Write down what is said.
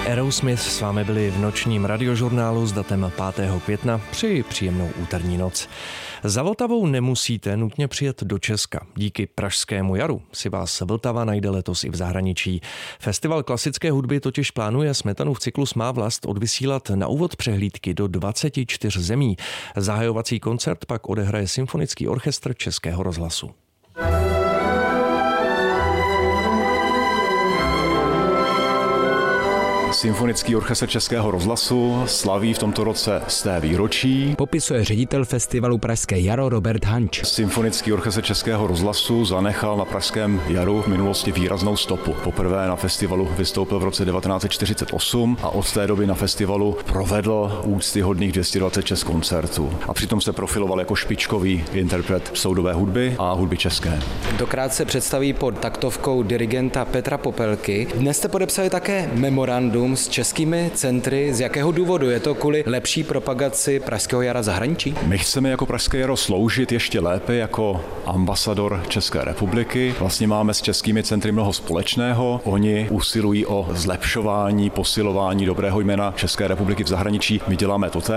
Aerosmith s vámi byli v nočním radiožurnálu s datem 5. května. Přeji příjemnou úterní noc. Za Vltavou nemusíte nutně přijet do Česka. Díky Pražskému jaru si vás Vltava najde letos i v zahraničí. Festival klasické hudby totiž plánuje Smetanův cyklus Má vlast odvysílat na úvod přehlídky do 24 zemí. Zahajovací koncert pak odehraje Symfonický orchestr Českého rozhlasu. Symfonický orchestr Českého rozhlasu slaví v tomto roce 100. výročí. Popisuje ředitel festivalu Pražské jaro Robert Hanč. Symfonický orchestr Českého rozhlasu zanechal na Pražském jaru v minulosti výraznou stopu. Poprvé na festivalu vystoupil v roce 1948 a od té doby na festivalu provedl úctyhodných 226 koncertů. A přitom se profiloval jako špičkový interpret soudové hudby a hudby české. Tentokrát se představí pod taktovkou dirigenta Petra Popelky. Dnes jste podepsali také memorandum s českými centry. Z jakého důvodu? Je to kvůli lepší propagaci Pražského jara zahraničí? My chceme jako Pražské jaro sloužit ještě lépe jako ambasador České republiky. Vlastně máme s českými centry mnoho společného. Oni usilují o zlepšování, posilování dobrého jména České republiky v zahraničí. My děláme totéž.